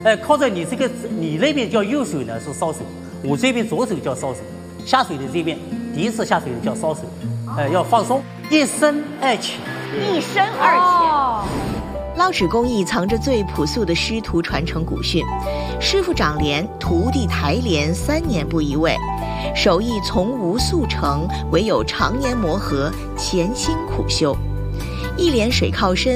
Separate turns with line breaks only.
靠着你你那边叫右手呢是烧手，我这边左手叫烧手。下水的这边第一次下水的叫烧手，要放松，一深二浅，
一深二浅。
捞纸工艺藏着最朴素的师徒传承古训，师傅长镰，徒弟抬镰，3年不移位，手艺从无速成，唯有常年磨合，潜心苦修。一帘水靠身。